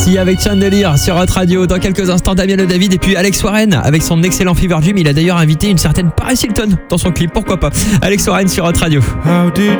Lucky avec Chandelier sur Hot Radio. Dans quelques instants, Damien Le David et puis Alex Warren avec son excellent Fever Dream. Il a d'ailleurs invité une certaine Paris Hilton dans son clip, pourquoi pas. Alex Warren sur Hot Radio.